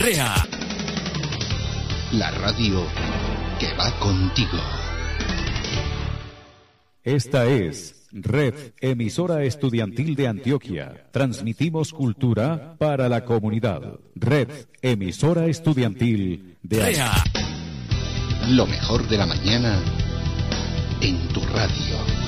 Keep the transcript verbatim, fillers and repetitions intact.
REA. La radio que va contigo. Esta es Red Emisora Estudiantil de Antioquia. Transmitimos cultura para la comunidad. Red Emisora Estudiantil de REA. Lo mejor de la mañana en tu radio.